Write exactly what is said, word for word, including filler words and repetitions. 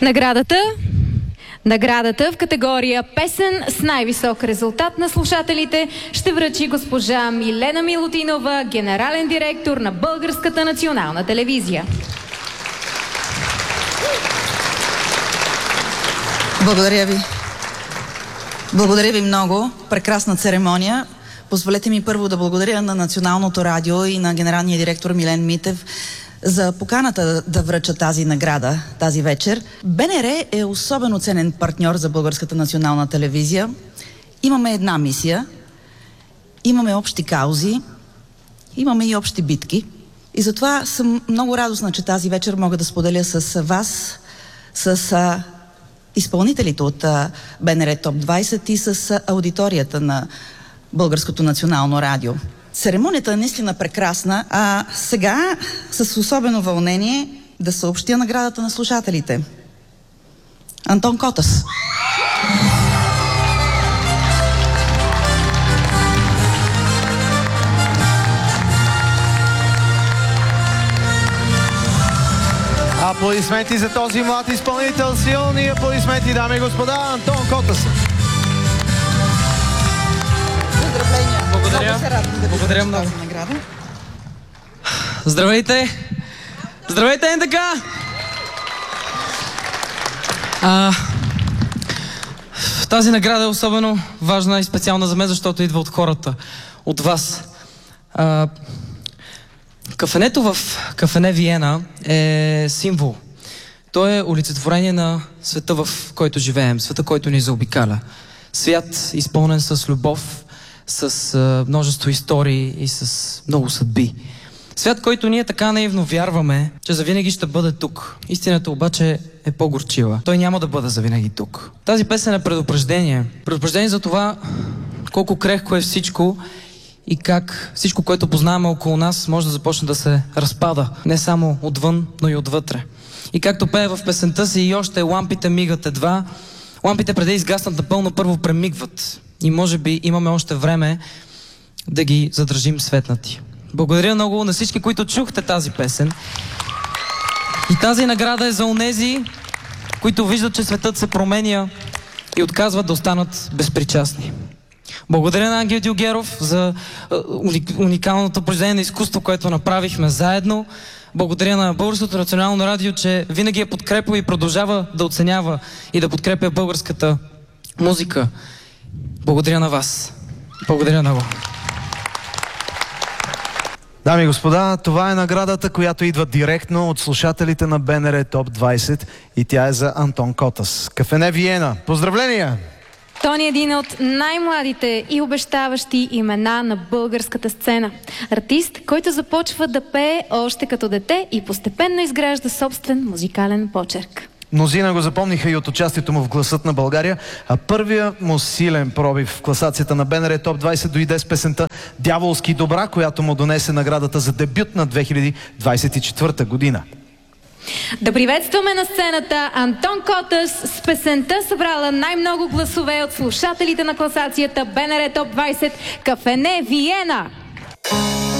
Наградата Наградата в категория песен с най-висок резултат на слушателите ще връчи госпожа Милена Милутинова, генерален директор на Българската национална телевизия. Благодаря ви. Благодаря ви много. Прекрасна церемония. Позволете ми първо да благодаря на Националното радио и на генералния директор Милен Митев за поканата да връча тази награда тази вечер. БНР е особено ценен партньор за Българската национална телевизия. Имаме една мисия, имаме общи каузи, имаме и общи битки. И затова съм много радостна, че тази вечер мога да споделя с вас, с а, изпълнителите от а, БНР Топ двайсет и с а, аудиторията на Българското национално радио. Церемонията е наистина прекрасна, а сега с особено вълнение да съобщя наградата на слушателите. Антон Котас. Аплодисменти за този млад изпълнител. Силни аплодисменти, дами и господа. Антон Котас. Благодаря. Много се радвам да Благодаря много. тази награда. Здравейте! Здравейте, НДК! А, тази награда е особено важна и специална за мен, защото идва от хората, от вас. А, кафенето в Кафене Виена е символ. То е олицетворение на света, в който живеем, света, който ни заобикаля. Свят, изпълнен с любов, с а, множество истории и с много съдби. Свят, който ние така наивно вярваме, че завинаги ще бъде тук. Истината обаче е по-горчива. Той няма да бъде завинаги тук. Тази песен е предупреждение. Предупреждение за това колко крехко е всичко и как всичко, което познаваме около нас, може да започне да се разпада. Не само отвън, но и отвътре. И както пее в песента си, и още лампите мигат едва. Лампите преди изгаснат напълно първо премигват. И може би имаме още време да ги задържим светнати. Благодаря много на всички, които чухте тази песен. И тази награда е за онези, които виждат, че светът се променя и отказват да останат безпричастни. Благодаря на Ангел Дюгеров за уникалното произведение на изкуство, което направихме заедно. Благодаря на Българското национално радио, че винаги е подкрепил и продължава да оценява и да подкрепя българската музика. Благодаря на вас. Благодаря много. Дами и господа, това е наградата, която идва директно от слушателите на БНР Топ двайсет и тя е за Антон Котас. Кафене Виена. Поздравления! Тони е един от най-младите и обещаващи имена на българската сцена. Артист, който започва да пее още като дете и постепенно изгражда собствен музикален почерк. Мнозина го запомниха и от участието му в Гласът на България, а първият му силен пробив в класацията на БНР Топ двайсет дойде с песента "Дяволски добра", която му донесе наградата за дебют на две хиляди двайсет и четвърта година. Да приветстваме на сцената Антон Котас с песента, събрала най-много гласове от слушателите на класацията БНР Топ двайсет "Кафене Виена".